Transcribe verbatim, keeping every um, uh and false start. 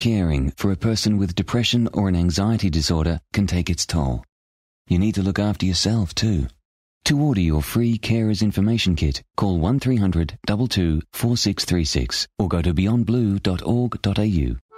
Caring for a person with depression or an anxiety disorder can take its toll. You need to look after yourself too. To order your free Carers Information Kit, call one three hundred, two two, four six three six or go to beyond blue dot org dot a u.